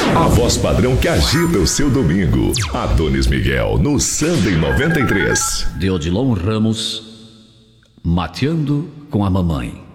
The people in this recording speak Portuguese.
A voz padrão que agita o seu domingo. Adonis Miguel no Sunday 93. De Odilon Ramos, Mateando com a Mamãe.